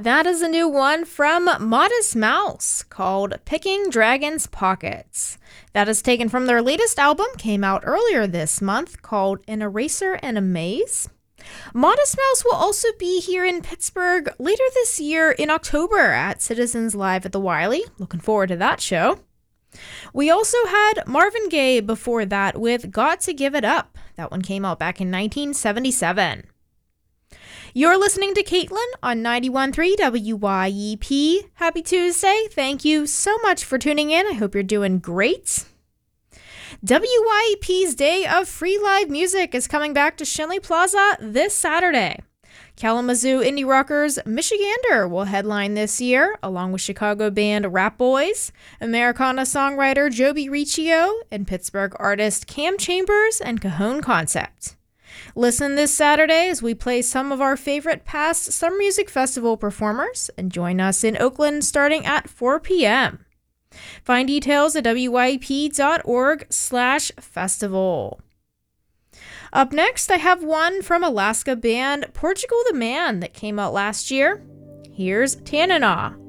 That is a new one from Modest Mouse called Picking Dragon's Pockets. That is taken from their latest album, came out earlier this month, called An Eraser and a Maze. Modest Mouse will also be here in Pittsburgh later this year in October at Citizens Live at the Wiley. Looking forward to that show. We also had Marvin Gaye before that with Got to Give It Up. That one came out back in 1977. You're listening to Caitlin on 91.3 WYEP. Happy Tuesday. Thank you so much for tuning in. I hope you're doing great. WYEP's Day of Free Live Music is coming back to Shinley Plaza this Saturday. Kalamazoo indie rockers Michigander will headline this year, along with Chicago band Rap Boys, Americana songwriter Joby Riccio, and Pittsburgh artist Cam Chambers and Cajon Concept. Listen this Saturday as we play some of our favorite past Summer Music Festival performers and join us in Oakland starting at 4 p.m. Find details at wyep.org/festival. Up next, I have one from Alaska band Portugal the Man that came out last year. Here's Tanana.